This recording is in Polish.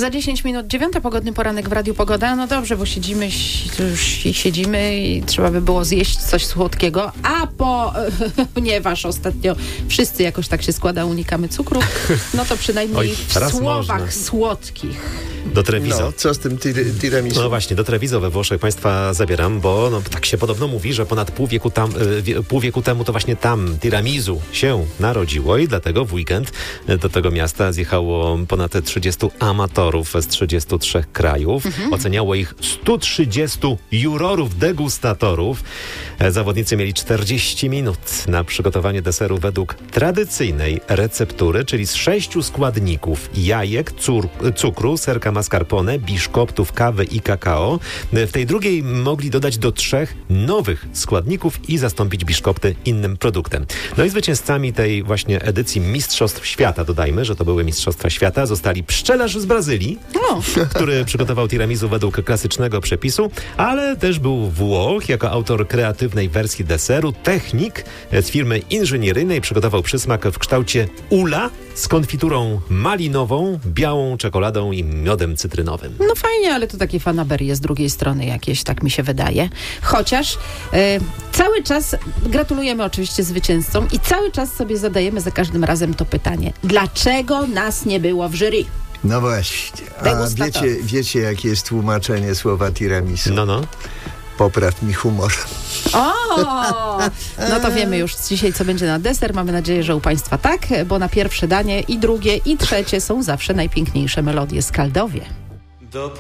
Za 10 minut 9, pogodny poranek w Radiu Pogoda. No dobrze, bo siedzimy i trzeba by było zjeść coś słodkiego, ponieważ ostatnio wszyscy jakoś tak się składa, unikamy cukru, no to przynajmniej w słowach słodkich. Do Treviso. No, co z tym tiramisu? No właśnie, do Treviso we Włoszech Państwa zabieram, bo tak się podobno mówi, że ponad pół wieku temu to właśnie tam tiramisu się narodziło i dlatego w weekend do tego miasta zjechało ponad 30 amatorów z 33 krajów. Oceniało ich 130 jurorów, degustatorów. Zawodnicy mieli 40 minut na przygotowanie deseru według tradycyjnej receptury, czyli z 6 składników: jajek, cukru, serka mascarpone, biszkoptów, kawy i kakao. W tej drugiej mogli dodać do 3 nowych składników i zastąpić biszkopty innym produktem. No i zwycięzcami tej właśnie edycji Mistrzostw Świata, dodajmy, że to były Mistrzostwa Świata, zostali pszczelarz z Brazylii, który przygotował tiramisu według klasycznego przepisu, ale też był Włoch jako autor kreatywnej wersji deseru. Technik z firmy inżynieryjnej przygotował przysmak w kształcie ula z konfiturą malinową, białą czekoladą i miodem cytrynowym. No fajnie, ale to takie fanaberie z drugiej strony jakieś, tak mi się wydaje. Chociaż cały czas gratulujemy oczywiście zwycięzcom i cały czas sobie zadajemy za każdym razem to pytanie. Dlaczego nas nie było w jury? No właśnie. A wiecie, jakie jest tłumaczenie słowa tiramisu? No. Popraw mi humor. No to wiemy już dzisiaj, co będzie na deser. Mamy nadzieję, że u Państwa tak, bo na pierwsze danie i drugie, i trzecie są zawsze najpiękniejsze melodie skaldowie.